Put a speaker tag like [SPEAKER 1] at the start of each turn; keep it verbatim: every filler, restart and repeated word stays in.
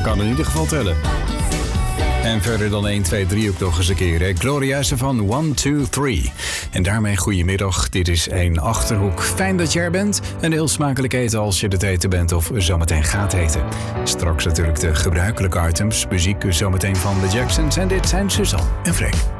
[SPEAKER 1] kan in ieder geval tellen. En verder dan één, twee, drie ook nog eens een keer. Hè? Gloria van one, two, three. En daarmee goedemiddag. Dit is één Achterhoek. Fijn dat je er bent. En heel smakelijk eten als je het eten bent of zometeen gaat eten. Straks natuurlijk de gebruikelijke items. Muziek zometeen van de Jacksons. En dit zijn Suzanne en Freek.